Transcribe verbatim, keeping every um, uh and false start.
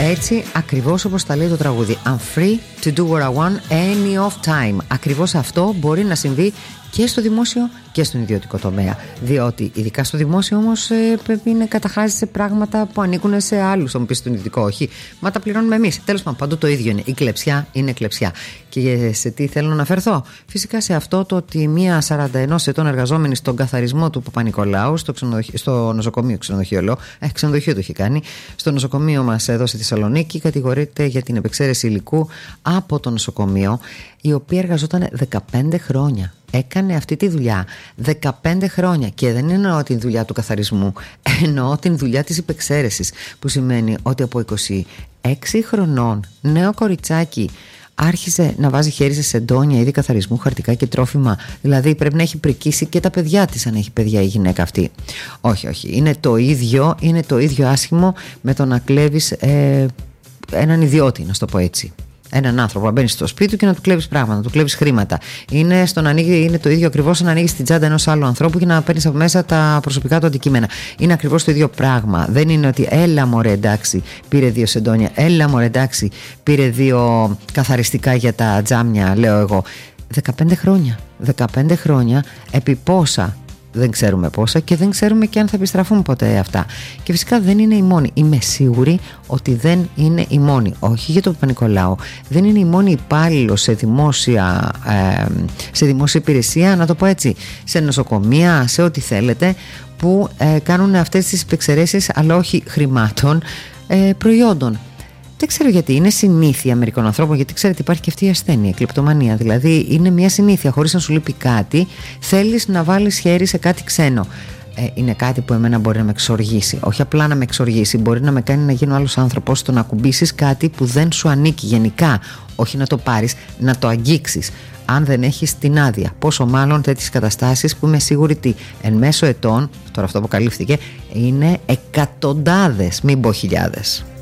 Έτσι ακριβώς όπως τα λέει το τραγούδι. I'm free to do what I want any of time. Ακριβώς αυτό μπορεί να συμβεί και στο δημόσιο και στον ιδιωτικό τομέα. Διότι ειδικά στο δημόσιο όμως ε, πρέπει να καταχάσει σε πράγματα που ανήκουν σε άλλους. Θα μου πει στον ιδιωτικό, όχι. Μα τα πληρώνουμε εμείς. Τέλος πάντων, παντού το ίδιο είναι. Η κλεψιά είναι κλεψιά. Και σε τι θέλω να αναφερθώ? Φυσικά σε αυτό το ότι μία σαράντα ενός ετών εργαζόμενη στον καθαρισμό του Παπα-Νικολάου, στο, στο νοσοκομείο, ξενοδοχείο, λέω, ε, ξενοδοχείο το είχε κάνει, στο νοσοκομείο μας εδώ στη Θεσσαλονίκη, κατηγορείται για την επεξαίρεση υλικού από το νοσοκομείο, η οποία εργαζόταν δεκαπέντε χρόνια. Έκανε αυτή τη δουλειά δεκαπέντε χρόνια και δεν εννοώ την δουλειά του καθαρισμού, εννοώ την δουλειά της υπεξαίρεσης, που σημαίνει ότι από είκοσι έξι χρονών νέο κοριτσάκι άρχισε να βάζει χέρι σε σεντόνια, είδη καθαρισμού, χαρτικά και τρόφιμα. Δηλαδή πρέπει να έχει πρικήσει και τα παιδιά της, αν έχει παιδιά η γυναίκα αυτή. Όχι, όχι, είναι το ίδιο, είναι το ίδιο άσχημο με το να κλέβεις ε, έναν ιδιώτη, να σου το πω έτσι. Έναν άνθρωπο να μπαίνει στο σπίτι του και να του κλέβεις πράγματα, να του κλέβεις χρήματα. Είναι, στο να ανοίγει, είναι το ίδιο ακριβώς να ανοίγεις την τσάντα ενός άλλου ανθρώπου και να παίρνεις από μέσα τα προσωπικά του αντικείμενα. Είναι ακριβώς το ίδιο πράγμα. Δεν είναι ότι έλα μωρέ εντάξει πήρε δύο σεντόνια, έλα μωρέ εντάξει πήρε δύο καθαριστικά για τα τζάμια, λέω εγώ. δεκαπέντε χρόνια. δεκαπέντε χρόνια επί πόσα? Δεν ξέρουμε πόσα και δεν ξέρουμε και αν θα επιστραφούν ποτέ αυτά. Και φυσικά δεν είναι η μόνη. Είμαι σίγουρη ότι δεν είναι η μόνη. Όχι για τον Παπα-Νικολάου. Δεν είναι η μόνη υπάλληλος σε δημόσια, ε, σε δημόσια υπηρεσία, να το πω έτσι, σε νοσοκομεία, σε ό,τι θέλετε, που ε, κάνουν αυτές τις υπεξαιρέσεις, αλλά όχι χρημάτων, ε, προϊόντων. Δεν ξέρω γιατί, είναι συνήθεια μερικών ανθρώπων, γιατί ξέρετε υπάρχει και αυτή η ασθένεια, η κλιπτομανία. Δηλαδή είναι μια συνήθεια, χωρίς να σου λείπει κάτι, θέλεις να βάλεις χέρι σε κάτι ξένο. Ε, είναι κάτι που εμένα μπορεί να με εξοργήσει. Όχι απλά να με εξοργήσει, μπορεί να με κάνει να γίνω άλλος άνθρωπος, το να ακουμπήσεις κάτι που δεν σου ανήκει γενικά. Όχι να το πάρεις, να το αγγίξεις. Αν δεν έχεις την άδεια. Πόσο μάλλον τέτοιες καταστάσεις που είμαι σίγουρη ότι εν μέσω ετών, τώρα αυτό αποκαλύφθηκε, είναι εκατοντάδες, μην πω χιλιάδες.